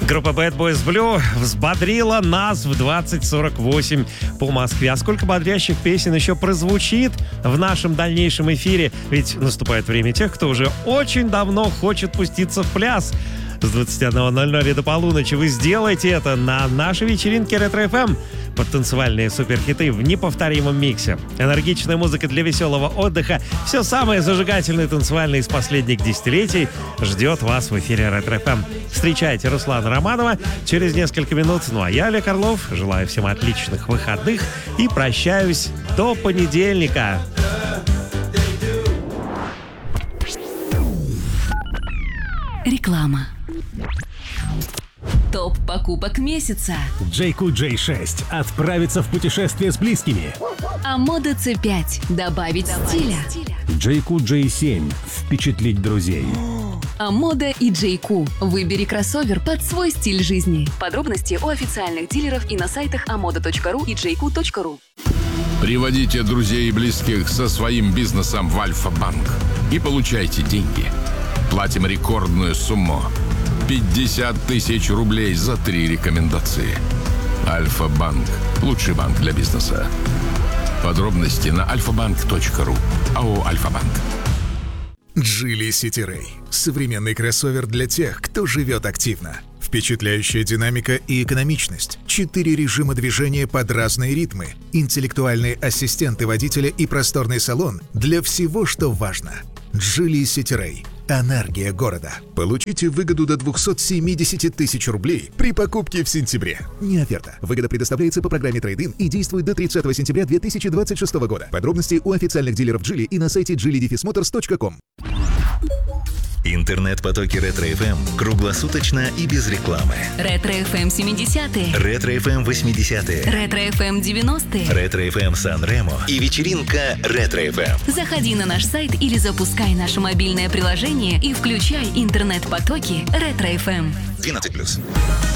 Группа Bad Boys Blue взбодрила нас в 20:48 по Москве. А сколько бодрящих песен еще прозвучит в нашем дальнейшем эфире? Ведь наступает время тех, кто уже очень давно хочет пуститься в пляс. С 21:00 до полуночи вы сделаете это на нашей вечеринке Ретро FM под танцевальные суперхиты в неповторимом миксе. Энергичная музыка для веселого отдыха, все самое зажигательное и танцевальное из последних десятилетий ждет вас в эфире Ретро FM. Встречайте Руслана Романова через несколько минут. Ну а я, Олег Орлов, желаю всем отличных выходных и прощаюсь до понедельника. Реклама. Топ покупок месяца. JQ J6 отправиться в путешествие с близкими. А мода C5 добавить стиля. JQ J7 впечатлить друзей. А мода и JQ. Выбери кроссовер под свой стиль жизни. Подробности у официальных дилеров и на сайтах amoda.ru и jq.ru. Приводите друзей и близких со своим бизнесом в Альфа-банк и получайте деньги. Платим рекордную сумму. 50 тысяч рублей за 3 рекомендации. Альфа-банк. Лучший банк для бизнеса. Подробности на alfabank.ru. АО «Альфа-банк». Geely City Ray. Современный кроссовер для тех, кто живет активно. Впечатляющая динамика и экономичность. 4 режима движения под разные ритмы. Интеллектуальные ассистенты водителя и просторный салон для всего, что важно. Geely City Ray. Энергия города. Получите выгоду до 270 тысяч рублей при покупке в сентябре. Не оферта. Выгода предоставляется по программе Trade-in и действует до 30 сентября 2026 года. Подробности у официальных дилеров Geely и на сайте geely-motors.com. Интернет-потоки Ретро FM круглосуточно и без рекламы. Ретро FM 70-е. Ретро FM 80-е. Ретро FM 90-е. Ретро FM Сан-Ремо и вечеринка Ретро FM. Заходи на наш сайт или запускай наше мобильное приложение и включай интернет-потоки Ретро FM. 12+.